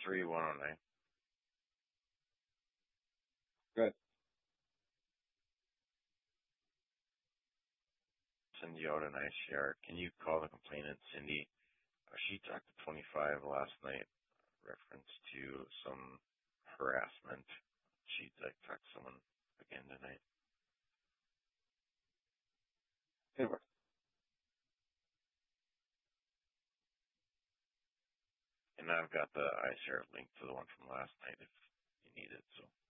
3109. Good. Send you out an ICR. Can you call the complainant, Cindy? She talked to 25 last night, reference to some harassment. She'd like talk to someone again tonight. Good work. And I've got the iShare link to the one from last night if you need it. So